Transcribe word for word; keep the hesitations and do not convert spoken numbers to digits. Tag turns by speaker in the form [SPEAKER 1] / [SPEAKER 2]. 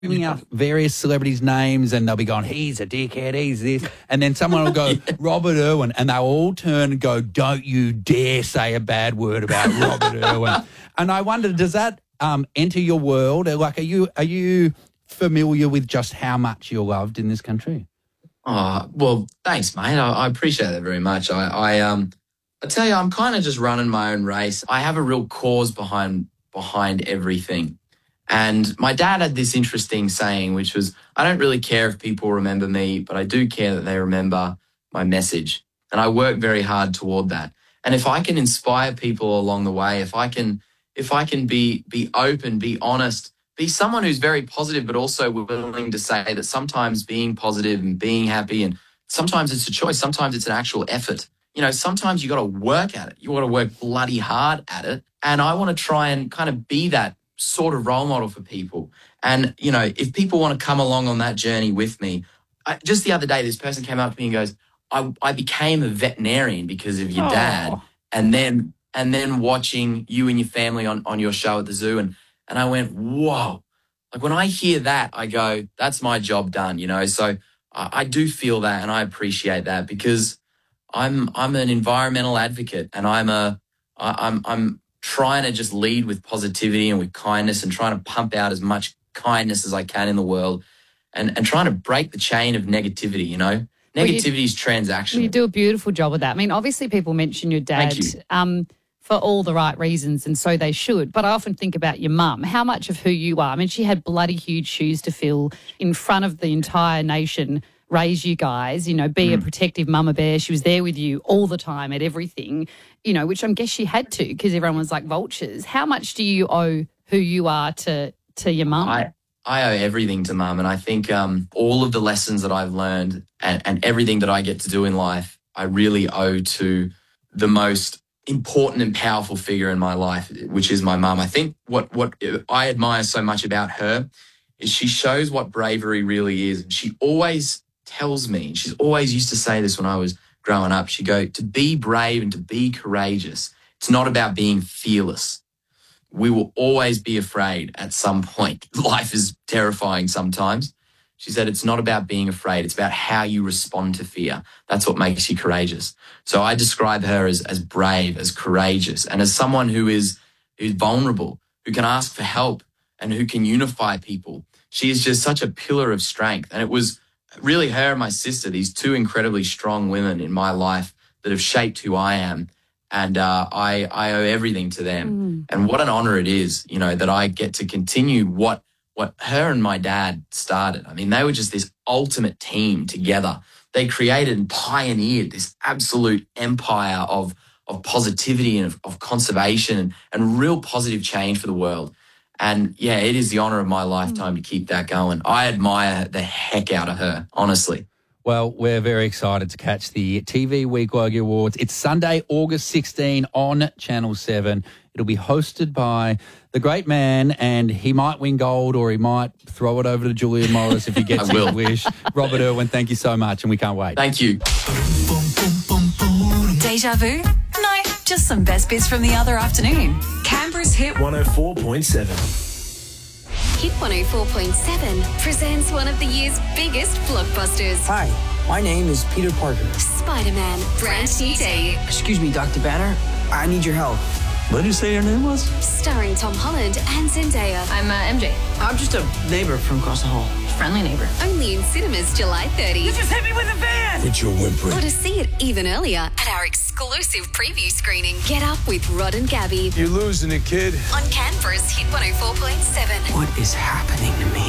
[SPEAKER 1] screaming out various celebrities' names and they'll be going, he's a dickhead, he's this. And then someone will go, yeah. Robert Irwin, and they'll all turn and go, don't you dare say a bad word about Robert Irwin. And I wonder, does that um, enter your world? Like, are you are you familiar with just how much you're loved in this country?
[SPEAKER 2] Oh, well, thanks, mate. I, I appreciate that very much. I, I um, I tell you, I'm kind of just running my own race. I have a real cause behind behind everything. And my dad had this interesting saying, which was, I don't really care if people remember me, but I do care that they remember my message. And I work very hard toward that. And if I can inspire people along the way, if I can, if I can be, be open, be honest, be someone who's very positive, but also willing to say that sometimes being positive and being happy, and sometimes it's a choice. Sometimes it's an actual effort. You know, sometimes you got to work at it. You got to work bloody hard at it. And I want to try and kind of be that sort of role model for people. And, you know, if people want to come along on that journey with me, I, just the other day, this person came up to me and goes, I, I became a veterinarian because of your
[SPEAKER 3] Aww.
[SPEAKER 2] dad. And then, and then watching you and your family on, on your show at the zoo. And, and I went, whoa, like when I hear that, I go, that's my job done, you know? So I, I do feel that, and I appreciate that, because I'm, I'm an environmental advocate, and I'm a, I, I'm, I'm, trying to just lead with positivity and with kindness, and trying to pump out as much kindness as I can in the world, and, and trying to break the chain of negativity, you know? Negativity well, you, is transactional.
[SPEAKER 3] Well, you do a beautiful job with that. I mean, obviously people mention your dad
[SPEAKER 2] you.
[SPEAKER 3] um, for all the right reasons, and so they should. But I often think about your mum, how much of who you are. I mean, she had bloody huge shoes to fill in front of the entire nation, raise you guys, you know, be mm. a protective mama bear. She was there with you all the time at everything, you know, which I guess she had to, because everyone was like vultures. How much do you owe who you are to to your mum?
[SPEAKER 2] I, I owe everything to mum, and I think um, all of the lessons that I've learned and, and everything that I get to do in life, I really owe to the most important and powerful figure in my life, which is my mum. I think what, what I admire so much about her is she shows what bravery really is. She always tells me, and she's always used to say this when I was growing up, she'd go, to be brave and to be courageous, it's not about being fearless. We will always be afraid at some point. Life is terrifying sometimes. She said, it's not about being afraid. It's about how you respond to fear. That's what makes you courageous. So I describe her as, as brave, as courageous, and as someone who is, who's vulnerable, who can ask for help, and who can unify people. She is just such a pillar of strength. And it was really her and my sister, these two incredibly strong women in my life that have shaped who I am. And uh, I, I owe everything to them. Mm. And what an honor it is, you know, that I get to continue what what her and my dad started. I mean, they were just this ultimate team together. They created and pioneered this absolute empire of, of positivity and of, of conservation and, and real positive change for the world. And, yeah, it is the honour of my lifetime to keep that going. I admire the heck out of her, honestly.
[SPEAKER 1] Well, we're very excited to catch the T V Week Logie Awards. It's Sunday, August sixteenth on Channel seven. It'll be hosted by the great man, and he might win gold or he might throw it over to Julian Morris if he gets his wish. Robert Irwin, thank you so much, and we can't wait.
[SPEAKER 2] Thank you.
[SPEAKER 4] Deja vu? No, just some best bits from the other afternoon. Canberra's Hit
[SPEAKER 5] one oh four point seven.
[SPEAKER 6] Hit one oh four point seven presents one of the year's biggest blockbusters.
[SPEAKER 7] Hi, my name is Peter Parker.
[SPEAKER 6] Spider-Man, brand new day.
[SPEAKER 7] Excuse me, Doctor Banner. I need your help.
[SPEAKER 5] What did you say your name was?
[SPEAKER 6] Starring Tom Holland and Zendaya.
[SPEAKER 8] I'm uh, M J.
[SPEAKER 7] I'm just a neighbor from across the hall.
[SPEAKER 8] Friendly neighbor.
[SPEAKER 6] Only in cinemas July thirtieth.
[SPEAKER 7] You just hit me with a van!
[SPEAKER 5] Quit your whimpering.
[SPEAKER 6] Or to see it even earlier at our exclusive preview screening. Get Up with Rod and Gabby.
[SPEAKER 5] You're losing it, kid.
[SPEAKER 6] On Canberra's Hit one oh four point seven.
[SPEAKER 7] What is happening to me?